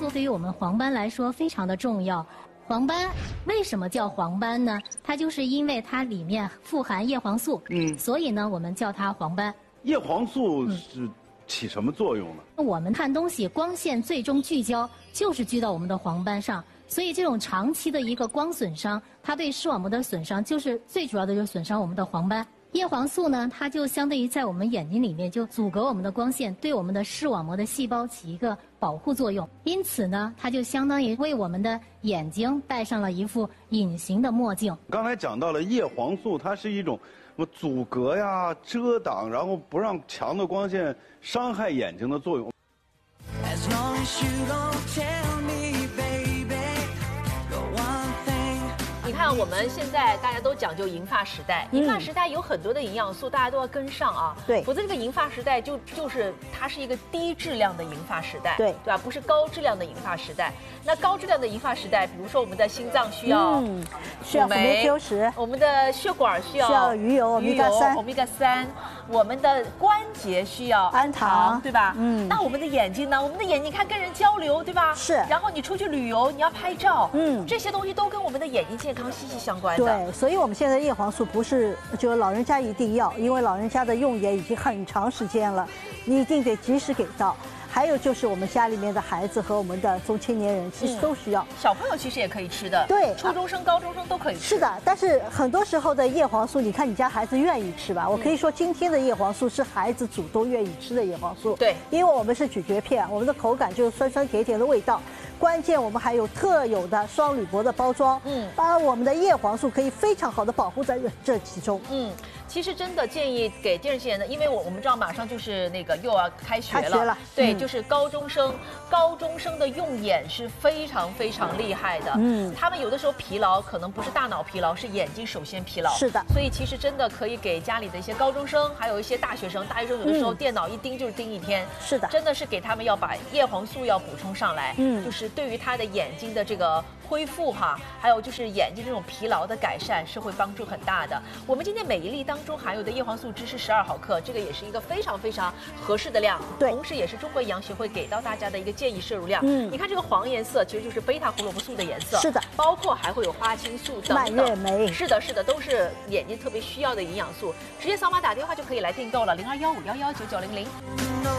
素对于我们黄斑来说非常的重要。黄斑为什么叫黄斑呢？它就是因为它里面富含叶黄素，所以呢我们叫它黄斑。 叶黄素是起什么作用呢？ 我们看东西光线最终聚焦就是聚到我们的黄斑上，所以这种长期的一个光损伤，它对视网膜的损伤就是最主要的就是损伤我们的黄斑。叶黄素呢，它就相当于在我们眼睛里面就阻隔我们的光线，对我们的视网膜的细胞起一个保护作用。因此呢，它就相当于为我们的眼睛戴上了一副隐形的墨镜。 刚才讲到了叶黄素，它是一种什么阻隔呀、遮挡，然后不让强的光线伤害眼睛的作用。 As long as you don't tell me, baby, the one thing. 你看，我们现在大家都讲究银发时代，银发时代有很多的营养素，大家都要跟上啊。 对， 否则这个银发时代就是它是一个低质量的银发时代， 对吧？不是高质量的银发时代。那高质量的银发时代，比如说我们的心脏需要需要辅酶 Q10， 我们的血管需要鱼油 Omega 3，我们的关节需要氨糖， 对吧？那我们的眼睛呢？我们的眼睛看跟人交流，对吧？ 是。 然后你出去旅游，你要拍照，这些东西都跟我们的眼睛健康息息相关的。 对，所以我们现在叶黄素不是就是老人家一定要，因为老人家的用眼已经很长时间了，你一定得及时给到。还有就是我们家里面的孩子和我们的中青年人其实都需要， 小朋友其实也可以吃的， 对， 初中生、高中生都可以吃。 是的，但是很多时候的叶黄素，你看你家孩子愿意吃吧？我可以说今天的叶黄素是孩子主动愿意吃的叶黄素， 对， 因为我们是咀嚼片，我们的口感就是酸酸甜甜的味道。关键我们还有特有的双铝箔的包装，把我们的叶黄素可以非常好的保护在这其中。 其实真的建议给电视机前的，因为我们知道马上就是那个又要开学了，对，就是高中生的用眼是非常非常厉害的，他们有的时候疲劳可能不是大脑疲劳，是眼睛首先疲劳， 是的， 所以其实真的可以给家里的一些高中生，还有一些大学生有的时候电脑一盯就是盯一天， 是的， 真的是给他们要把叶黄素要补充上来，就是对于他的眼睛的这个恢复哈，还有就是眼睛这种疲劳的改善是会帮助很大的。我们今天每一粒当中含有的叶黄素只是12毫克，这个也是一个非常非常合适的量， 对， 同时也是中国营养学会给到大家的一个建议摄入量。你看这个黄颜色其实就是贝塔胡萝卜素的颜色， 是的， 包括还会有花青素等等， 蔓越莓， 是的，是的，都是眼睛特别需要的营养素。直接扫码打电话就可以来订购了，0215119900。